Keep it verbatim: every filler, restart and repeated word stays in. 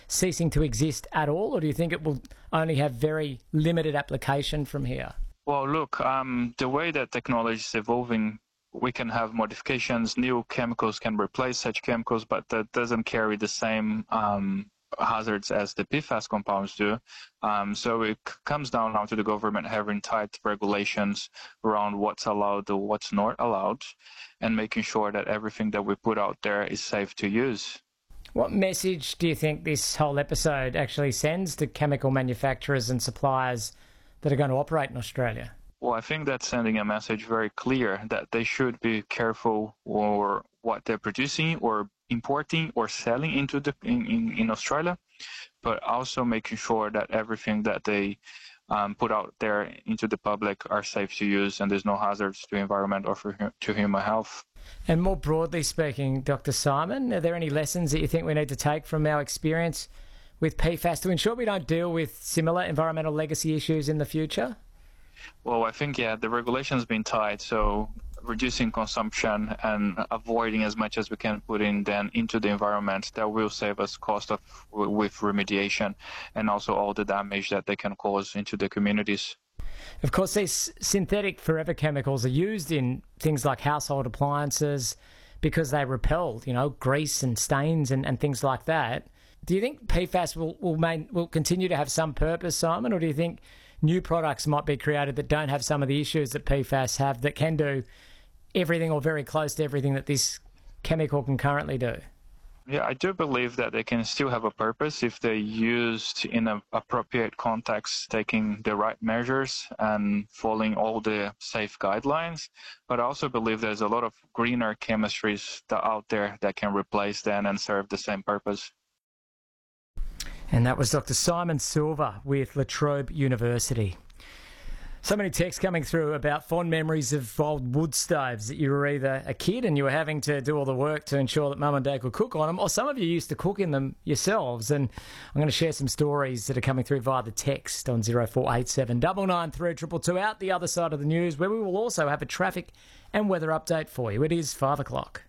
ceasing to exist at all, or do you think it will only have very limited application from here? Well, look, um, the way that technology is evolving, we can have modifications, new chemicals can replace such chemicals, but that doesn't carry the same um, hazards as the P FAS compounds do. Um, so it c- comes down now to the government having tight regulations around what's allowed or what's not allowed, and making sure that everything that we put out there is safe to use. What message do you think this whole episode actually sends to chemical manufacturers and suppliers that are going to operate in Australia? Well, I think that's sending a message very clear that they should be careful or what they're producing or importing or selling into the in, in, in Australia, but also making sure that everything that they um, put out there into the public are safe to use and there's no hazards to environment or for, to human health. And more broadly speaking, Doctor Simon, are there any lessons that you think we need to take from our experience with P FAS to ensure we don't deal with similar environmental legacy issues in the future? Well, I think, yeah, the regulation's been tight, so reducing consumption and avoiding as much as we can put in then into the environment, that will save us cost of with remediation and also all the damage that they can cause into the communities. Of course, these synthetic forever chemicals are used in things like household appliances because they repel, you know, grease and stains and, and things like that. Do you think P FAS will will, main, will continue to have some purpose, Simon, or do you think new products might be created that don't have some of the issues that P FAS have that can do everything or very close to everything that this chemical can currently do? Yeah, I do believe that they can still have a purpose if they're used in an appropriate context, taking the right measures and following all the safe guidelines. But I also believe there's a lot of greener chemistries that out there that can replace them and serve the same purpose. And that was Doctor Simon Silver with La Trobe University. So many texts coming through about fond memories of old wood stoves that you were either a kid and you were having to do all the work to ensure that mum and dad could cook on them, or some of you used to cook in them yourselves. And I'm going to share some stories that are coming through via the text on zero four eight seven nine nine three two two two out the other side of the news, where we will also have a traffic and weather update for you. It is five o'clock.